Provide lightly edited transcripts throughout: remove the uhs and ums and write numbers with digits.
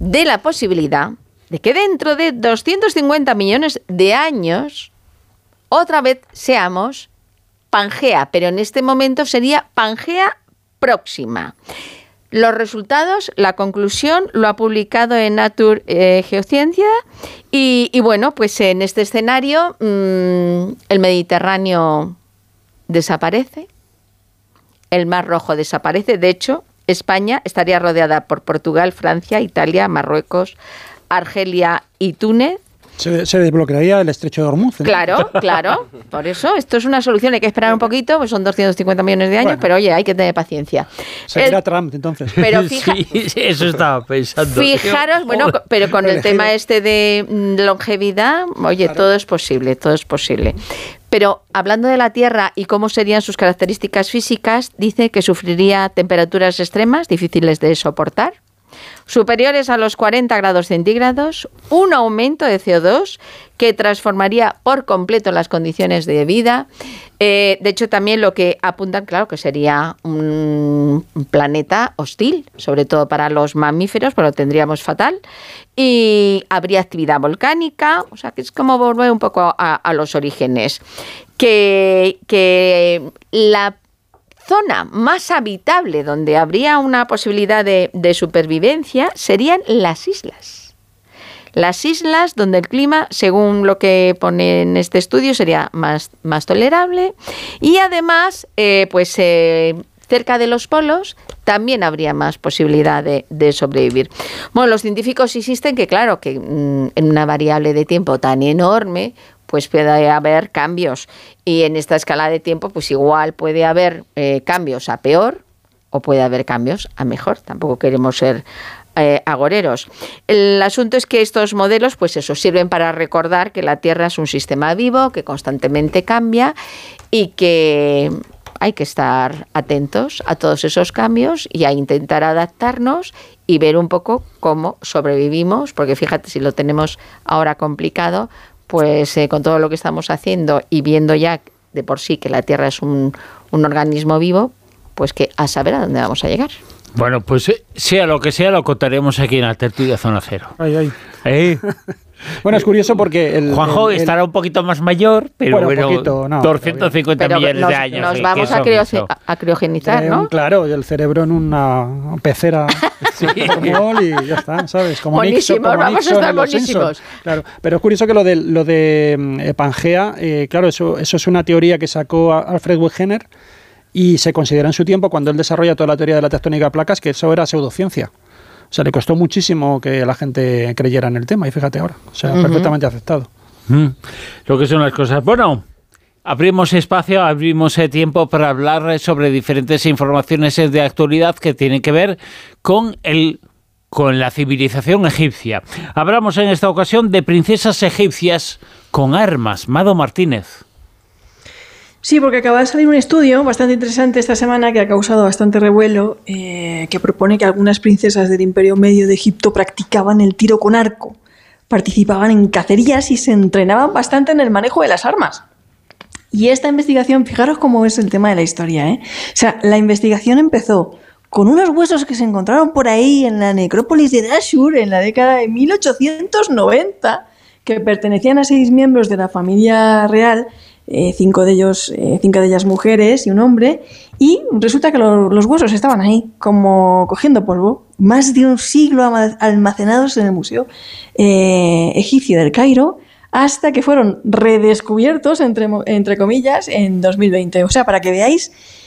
de la posibilidad de que dentro de 250 millones de años otra vez seamos Pangea, pero en este momento sería Pangea próxima. Los resultados, la conclusión, lo ha publicado en Nature Geociencia y bueno, pues en este escenario el Mediterráneo desaparece, el Mar Rojo desaparece. De hecho, España estaría rodeada por Portugal, Francia, Italia, Marruecos, Argelia y Túnez. Se desbloquearía el estrecho de Hormuz, ¿eh? Claro. Por eso, esto es una solución. Hay que esperar un poquito, pues son 250 millones de años, bueno, pero oye, hay que tener paciencia. Seguirá Trump, entonces. Pero sí, eso estaba pensando. Fijaros, bueno, pero con el tema este de longevidad, oye, claro, todo es posible. Pero hablando de la Tierra y cómo serían sus características físicas, dice que sufriría temperaturas extremas, difíciles de soportar, superiores a los 40 grados centígrados, un aumento de CO2 que transformaría por completo las condiciones de vida. De hecho, también lo que apuntan, claro, que sería un planeta hostil, sobre todo para los mamíferos, pero lo tendríamos fatal. Y habría actividad volcánica, o sea, que es como volver un poco a los orígenes. Que la zona más habitable donde habría una posibilidad de supervivencia serían las islas. Las islas donde el clima, según lo que pone en este estudio, sería más tolerable y además, cerca de los polos también habría más posibilidad de sobrevivir. Bueno, los científicos insisten que, claro, que en una variable de tiempo tan enorme, pues puede haber cambios. Y en esta escala de tiempo, pues igual puede haber cambios a peor o puede haber cambios a mejor. Tampoco queremos ser agoreros. El asunto es que estos modelos, pues eso, sirven para recordar que la Tierra es un sistema vivo, que constantemente cambia y que hay que estar atentos a todos esos cambios y a intentar adaptarnos y ver un poco cómo sobrevivimos, porque fíjate, si lo tenemos ahora complicado, pues con todo lo que estamos haciendo y viendo ya de por sí que la Tierra es un organismo vivo, pues que a saber a dónde vamos a llegar. Bueno, pues sea lo que sea, lo contaremos aquí en la tertulia Zona Cero. Bueno, es curioso porque Juanjo estará un poquito más mayor, pero bueno, poquito, no, 250 millones de años. Nos vamos a criogenizar, ¿no? Claro, y el cerebro en una pecera formol y ya está, ¿sabes? Como buenísimos, Nixon, vamos a estar buenísimos. Claro, pero es curioso que lo de Pangea, claro, eso es una teoría que sacó Alfred Wegener y se considera en su tiempo, cuando él desarrolla toda la teoría de la tectónica de placas, que eso era pseudociencia. O sea, le costó muchísimo que la gente creyera en el tema y fíjate ahora, o sea, perfectamente aceptado. Lo que son las cosas. Bueno, abrimos espacio, abrimos tiempo para hablar sobre diferentes informaciones de actualidad que tienen que ver con la civilización egipcia. Hablamos en esta ocasión de princesas egipcias con armas. Mado Martínez. Sí, porque acaba de salir un estudio bastante interesante esta semana que ha causado bastante revuelo, que propone que algunas princesas del Imperio Medio de Egipto practicaban el tiro con arco, participaban en cacerías y se entrenaban bastante en el manejo de las armas. Y esta investigación, fijaros cómo es el tema de la historia, ¿eh? O sea, la investigación empezó con unos huesos que se encontraron por ahí en la necrópolis de Dashur en la década de 1890, que pertenecían a 6 miembros de la familia real, 5 de ellas mujeres y un hombre, y resulta que los huesos estaban ahí, como cogiendo polvo, más de un siglo almacenados en el Museo Egipcio del Cairo, hasta que fueron redescubiertos, entre comillas, en 2020. O sea, para que veáis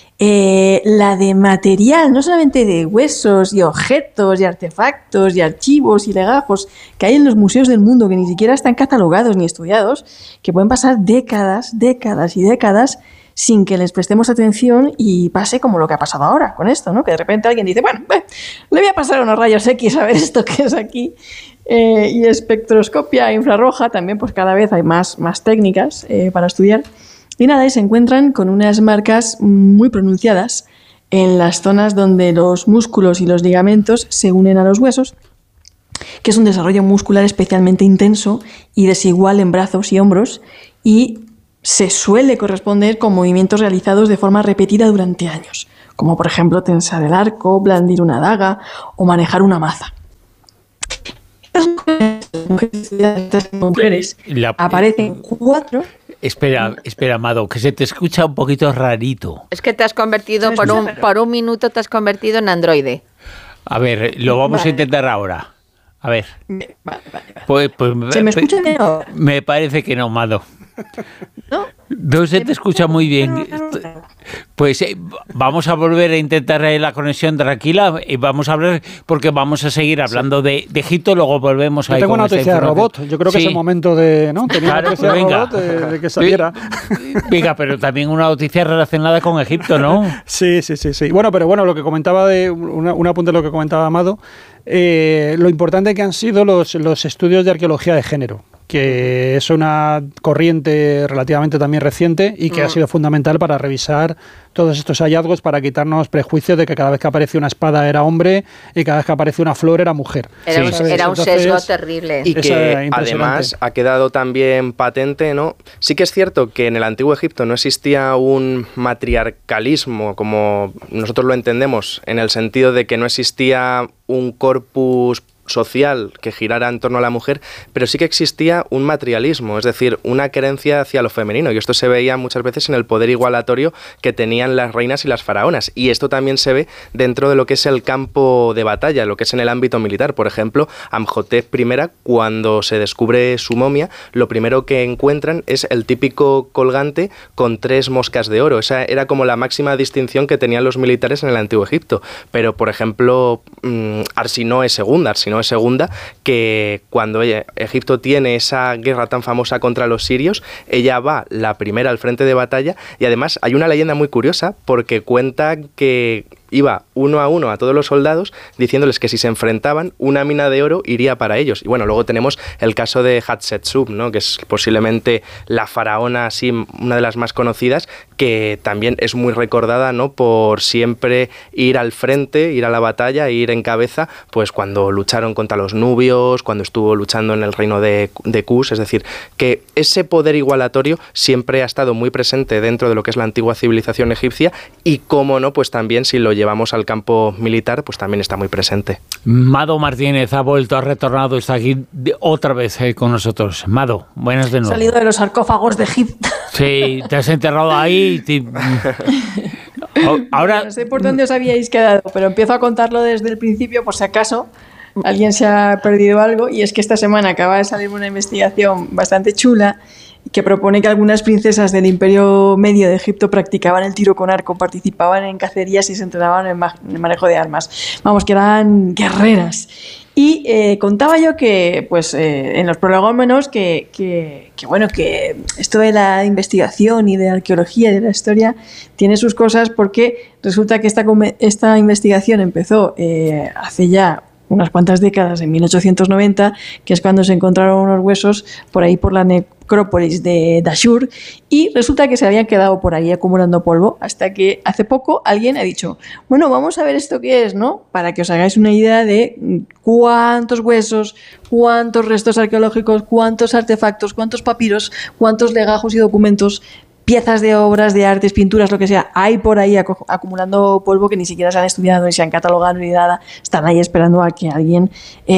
la de material, no solamente de huesos y objetos y artefactos y archivos y legajos que hay en los museos del mundo que ni siquiera están catalogados ni estudiados, que pueden pasar décadas y décadas sin que les prestemos atención y pase como lo que ha pasado ahora con esto, ¿no? Que de repente alguien dice, bueno, le voy a pasar unos rayos X a ver esto que es aquí. Y espectroscopia infrarroja también, pues cada vez hay más técnicas para estudiar. Y nada, y se encuentran con unas marcas muy pronunciadas en las zonas donde los músculos y los ligamentos se unen a los huesos, que es un desarrollo muscular especialmente intenso y desigual en brazos y hombros, y se suele corresponder con movimientos realizados de forma repetida durante años, como por ejemplo tensar el arco, blandir una daga o manejar una maza. mujeres aparecen 4. Espera, Amado, que se te escucha un poquito rarito. Es que te has convertido, por un minuto te has convertido en androide. A ver, lo vamos a intentar ahora. A ver. Vale. Pues, ¿Se me escucha bien? Me parece que no, Amado. No se te escucha muy bien. Pues vamos a volver a intentar la conexión tranquila y vamos a hablar, porque vamos a seguir hablando de Egipto, luego volvemos a... Yo tengo una noticia de robot, yo creo que es el momento de... ¿no? Tenía una noticia de robot de que saliera. Venga, pero también una noticia relacionada con Egipto, ¿no? Sí. Bueno, lo que comentaba un apunte de lo que comentaba Amado, lo importante que han sido los estudios de arqueología de género, que es una corriente relativamente también reciente y que ha sido fundamental para revisar todos estos hallazgos, para quitarnos prejuicios de que cada vez que aparecía una espada era hombre y cada vez que aparecía una flor era mujer. Era un sesgo terrible. Y que además ha quedado también patente, ¿no? Sí que es cierto que en el Antiguo Egipto no existía un matriarcalismo como nosotros lo entendemos, en el sentido de que no existía un corpus social que girara en torno a la mujer, pero sí que existía un matrialismo, es decir, una creencia hacia lo femenino, y esto se veía muchas veces en el poder igualatorio que tenían las reinas y las faraonas, y esto también se ve dentro de lo que es el campo de batalla, lo que es en el ámbito militar. Por ejemplo, Amhotep I, cuando se descubre su momia, lo primero que encuentran es el típico colgante con 3 moscas de oro. Esa era como la máxima distinción que tenían los militares en el Antiguo Egipto. Pero, por ejemplo, Arsinoe II, que cuando Egipto tiene esa guerra tan famosa contra los sirios, ella va la primera al frente de batalla, y además hay una leyenda muy curiosa porque cuenta que iba uno a todos los soldados diciéndoles que si se enfrentaban, una mina de oro iría para ellos. Y bueno, luego tenemos el caso de Hatshepsut, ¿no? Que es posiblemente la faraona así, una de las más conocidas, que también es muy recordada, ¿no? Por siempre ir al frente, ir a la batalla, ir en cabeza, pues cuando lucharon contra los nubios, cuando estuvo luchando en el reino de Kush. Es decir, que ese poder igualatorio siempre ha estado muy presente dentro de lo que es la antigua civilización egipcia, y cómo no, pues también si lo llevamos al campo militar, pues también está muy presente. Mado Martínez ha retornado, está aquí otra vez con nosotros. Mado, buenas de nuevo. Salido de los sarcófagos de Egipto. Sí, te has enterrado ahí. Ahora... No sé por dónde os habíais quedado, pero empiezo a contarlo desde el principio por si acaso alguien se ha perdido algo, y es que esta semana acaba de salir una investigación bastante chula que propone que algunas princesas del Imperio Medio de Egipto practicaban el tiro con arco, participaban en cacerías y se entrenaban en el manejo de armas. Vamos, que eran guerreras. Y contaba yo que, pues, en los prolegómenos que esto de la investigación y de arqueología y de la historia tiene sus cosas, porque resulta que esta investigación empezó hace ya unas cuantas décadas, en 1890, que es cuando se encontraron unos huesos por ahí por la necrópolis de Dashur, y resulta que se habían quedado por ahí acumulando polvo, hasta que hace poco alguien ha dicho, bueno, vamos a ver esto qué es, ¿no? Para que os hagáis una idea de cuántos huesos, cuántos restos arqueológicos, cuántos artefactos, cuántos papiros, cuántos legajos y documentos, piezas de obras de artes, pinturas, lo que sea, hay por ahí acumulando polvo que ni siquiera se han estudiado, ni se han catalogado ni nada. Están ahí esperando a que alguien,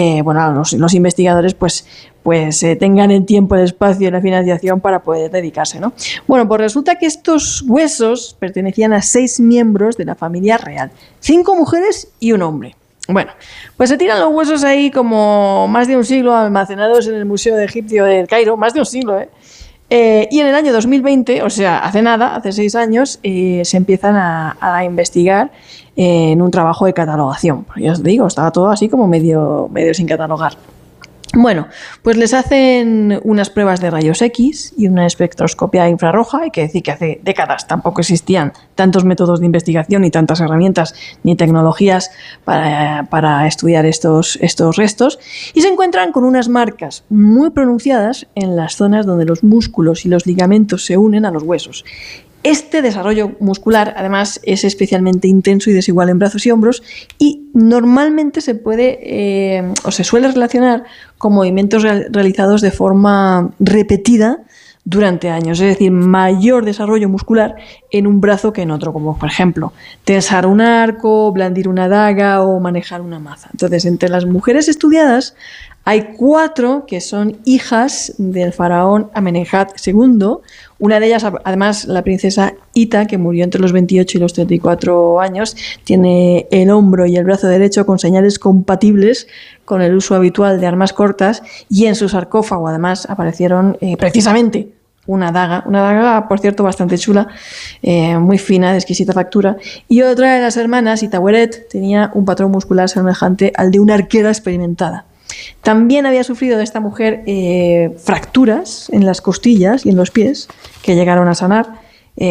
los investigadores, pues tengan el tiempo, el espacio y la financiación para poder dedicarse, ¿no? Bueno, pues resulta que estos huesos pertenecían a 6 miembros de la familia real, 5 mujeres y un hombre. Bueno, pues se tiran los huesos ahí como más de un siglo almacenados en el Museo Egipcio del Cairo, más de un siglo, y en el año 2020, o sea, hace 6 años, se empiezan a investigar en un trabajo de catalogación. Ya os digo, estaba todo así como medio sin catalogar. Bueno, pues les hacen unas pruebas de rayos X y una espectroscopia infrarroja. Hay que decir que hace décadas tampoco existían tantos métodos de investigación, ni tantas herramientas, ni tecnologías para estudiar estos restos. Y se encuentran con unas marcas muy pronunciadas en las zonas donde los músculos y los ligamentos se unen a los huesos. Este desarrollo muscular, además, es especialmente intenso y desigual en brazos y hombros, y normalmente se puede o se suele relacionar con movimientos realizados de forma repetida durante años, es decir, mayor desarrollo muscular en un brazo que en otro, como por ejemplo tensar un arco, blandir una daga o manejar una maza. Entonces, entre las mujeres estudiadas Hay 4 que son hijas del faraón Amenemhat II. Una de ellas, además, la princesa Ita, que murió entre los 28 y los 34 años, tiene el hombro y el brazo derecho con señales compatibles con el uso habitual de armas cortas, y en su sarcófago, además, aparecieron precisamente una daga, por cierto, bastante chula, muy fina, de exquisita factura, y otra de las hermanas, Itaweret, tenía un patrón muscular semejante al de una arquera experimentada. También había sufrido esta mujer fracturas en las costillas y en los pies que llegaron a sanar.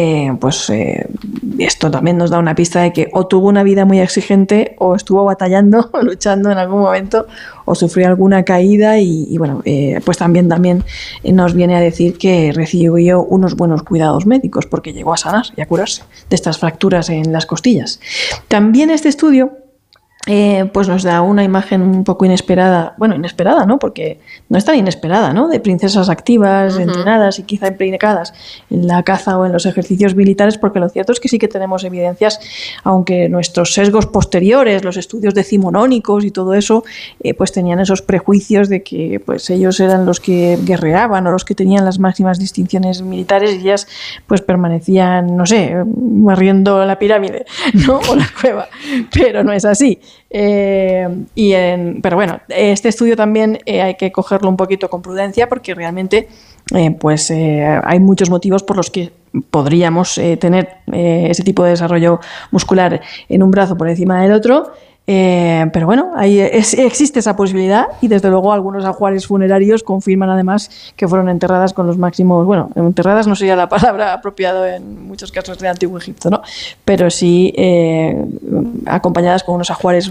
Esto también nos da una pista de que o tuvo una vida muy exigente, o estuvo batallando, luchando en algún momento, o sufrió alguna caída pues también nos viene a decir que recibió unos buenos cuidados médicos porque llegó a sanar y a curarse de estas fracturas en las costillas. También este estudio pues nos da una imagen un poco inesperada, inesperada, ¿no? Porque no es tan inesperada, ¿no? De princesas activas, entrenadas y quizá implicadas en la caza o en los ejercicios militares, porque lo cierto es que sí que tenemos evidencias, aunque nuestros sesgos posteriores, los estudios decimonónicos y todo eso, pues tenían esos prejuicios de que pues ellos eran los que guerreaban o los que tenían las máximas distinciones militares, y ellas pues permanecían, no sé, barriendo la pirámide, ¿no? O la cueva, pero no es así. Pero bueno, este estudio también hay que cogerlo un poquito con prudencia, porque realmente hay muchos motivos por los que podríamos tener ese tipo de desarrollo muscular en un brazo por encima del otro. Pero bueno, existe esa posibilidad, y desde luego algunos ajuares funerarios confirman además que fueron enterradas con los máximos, enterradas no sería la palabra apropiada en muchos casos de Antiguo Egipto, ¿no? Pero sí acompañadas con unos ajuares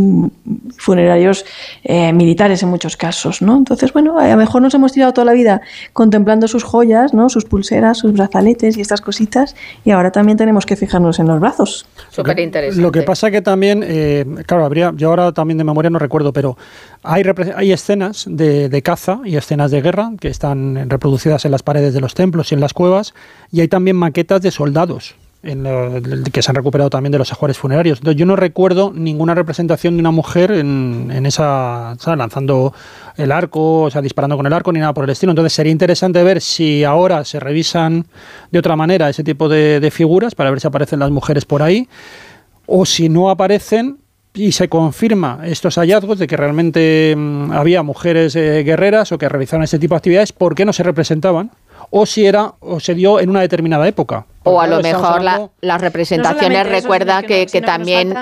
funerarios militares en muchos casos, ¿no? Entonces, a lo mejor nos hemos tirado toda la vida contemplando sus joyas, ¿no? Sus pulseras, sus brazaletes y estas cositas, y ahora también tenemos que fijarnos en los brazos. Súper interesante. Lo que pasa que también claro, yo ahora también de memoria no recuerdo, pero hay escenas de caza y escenas de guerra que están reproducidas en las paredes de los templos y en las cuevas, y hay también maquetas de soldados que se han recuperado también de los ajuares funerarios. Entonces, yo no recuerdo ninguna representación de una mujer en esa, ¿sabes?, lanzando el arco, disparando con el arco, ni nada por el estilo. Entonces sería interesante ver si ahora se revisan de otra manera ese tipo de figuras, para ver si aparecen las mujeres por ahí, o si no aparecen y se confirma estos hallazgos de que realmente había mujeres guerreras o que realizaban este tipo de actividades, ¿por qué no se representaban? O si se dio en una determinada época. O a lo mejor las representaciones recuerda que también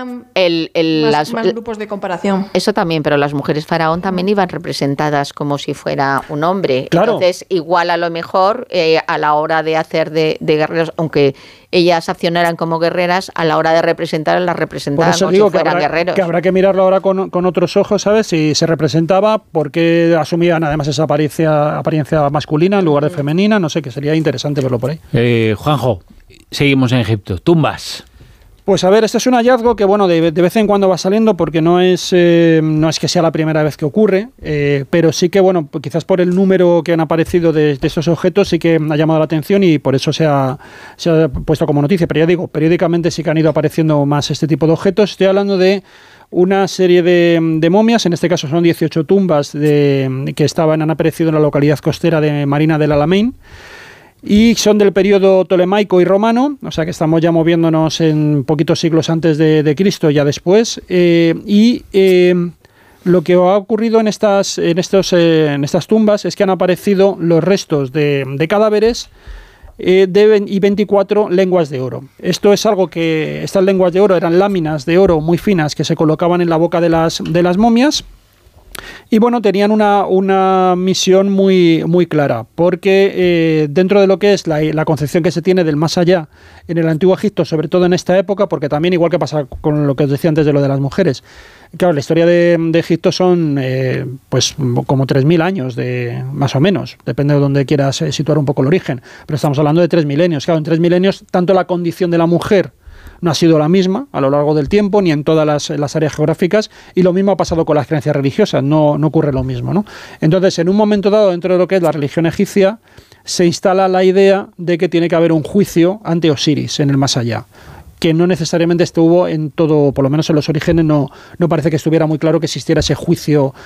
más grupos de comparación. Eso también, pero las mujeres faraón también iban representadas como si fuera un hombre. Claro. Entonces, igual a lo mejor a la hora de hacer de guerreros, aunque ellas accionaran como guerreras, a la hora de representar, las representaban como si fueran guerreros. Que habrá que mirarlo ahora con otros ojos, ¿sabes? Si se representaba, ¿por qué asumían además esa apariencia masculina en lugar de femenina? No sé, que sería interesante verlo por ahí. Juanjo, seguimos en Egipto. Tumbas. Pues a ver, este es un hallazgo que de vez en cuando va saliendo, porque no es que sea la primera vez que ocurre, pero sí que quizás por el número que han aparecido de estos objetos sí que ha llamado la atención, y por eso se ha puesto como noticia. Pero ya digo, periódicamente sí que han ido apareciendo más este tipo de objetos. Estoy hablando de una serie de momias, en este caso son 18 tumbas que han aparecido en la localidad costera de Marina del Alamein, y son del periodo tolemaico y romano, o sea que estamos ya moviéndonos en poquitos siglos antes de Cristo, ya después, lo que ha ocurrido en estas tumbas es que han aparecido los restos de cadáveres y 24 lenguas de oro. Esto es algo que, estas lenguas de oro eran láminas de oro muy finas que se colocaban en la boca de las momias. Y tenían una misión muy, muy clara, porque dentro de lo que es la concepción que se tiene del más allá en el Antiguo Egipto, sobre todo en esta época, porque también, igual que pasa con lo que os decía antes de lo de las mujeres, claro, la historia de Egipto son pues como 3.000 años, más o menos, depende de donde quieras situar un poco el origen, pero estamos hablando de 3 milenios. Claro, en 3 milenios, tanto la condición de la mujer no ha sido la misma a lo largo del tiempo, ni en todas las áreas geográficas, y lo mismo ha pasado con las creencias religiosas, no ocurre lo mismo, ¿no? Entonces, en un momento dado, dentro de lo que es la religión egipcia, se instala la idea de que tiene que haber un juicio ante Osiris en el más allá, que no necesariamente estuvo en todo, por lo menos en los orígenes, no parece que estuviera muy claro que existiera ese juicio